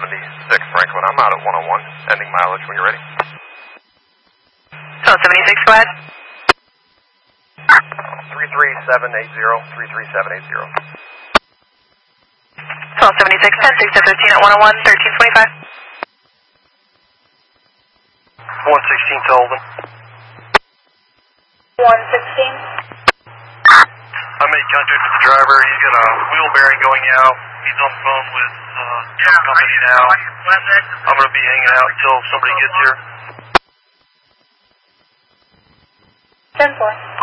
Franklin. I'm out at 101. Ending mileage when you're ready. 1276, go ahead. 33780, 33780. 1276, 10, 6 to 15 at 101, 1325. 116 to Holden. 116. I made contact with the driver. He's got a wheel bearing going out. He's on the phone with some company now. I'm going to be hanging out until somebody gets here. 10-4.